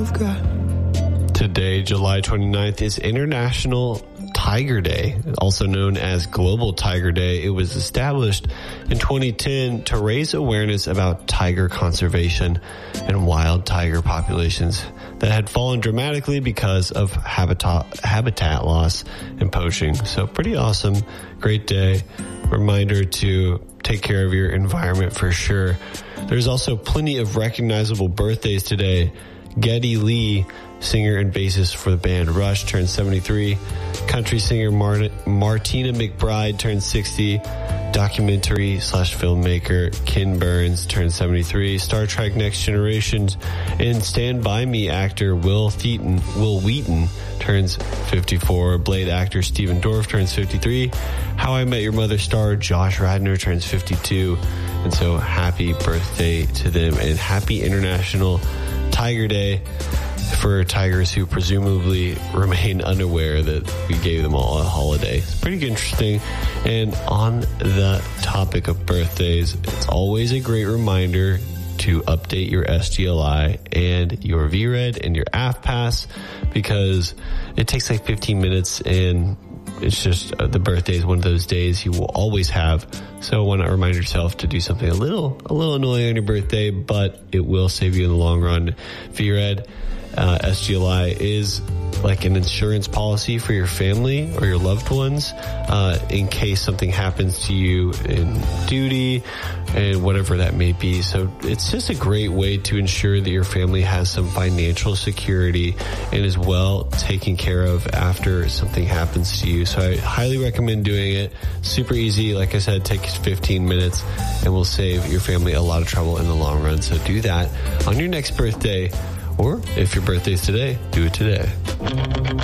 you've got. Today, July 29th, is International Tiger Day, also known as Global Tiger Day. It was established in 2010 to raise awareness about tiger conservation and wild tiger populations that had fallen dramatically because of habitat loss and poaching. So pretty awesome. Great day. Reminder to take care of your environment for sure. There's also plenty of recognizable birthdays today. Geddy Lee, singer and bassist for the band Rush, turns 73. Country singer Martina McBride turns 60. Documentary/filmmaker Ken Burns turns 73. Star Trek Next Generation and Stand By Me actor Will Wheaton turns 54. Blade actor Stephen Dorff turns 53. How I Met Your Mother star Josh Radnor turns 52. And so happy birthday to them and happy International Tiger Day for tigers who presumably remain unaware that we gave them all a holiday. It's pretty interesting. And on the topic of birthdays, it's always a great reminder to update your SGLI and your VRED and your AFPass, because it takes like 15 minutes and it's just the birthday is one of those days you will always have. So why not remind yourself to do something a little annoying on your birthday, but it will save you in the long run. VRED, SGLI is like an insurance policy for your family or your loved ones in case something happens to you in duty and whatever that may be. So it's just a great way to ensure that your family has some financial security and is well taken care of after something happens to you. So I highly recommend doing it. Super easy. Like I said, takes 15 minutes and will save your family a lot of trouble in the long run. So do that on your next birthday. Or if your birthday's today, do it today.